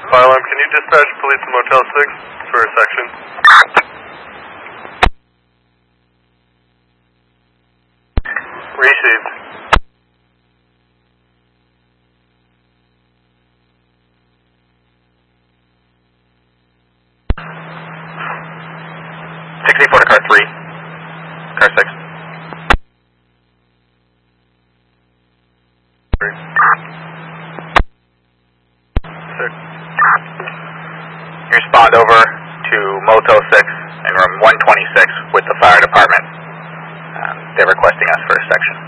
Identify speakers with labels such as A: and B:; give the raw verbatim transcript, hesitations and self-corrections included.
A: Fire alarm, can you dispatch police to Motel six for a section? Received.
B: sixty-four to car three. Car six.
A: Six.
B: You respond over to Motel six in room one twenty-six with the fire department. Um, they're requesting us for a section.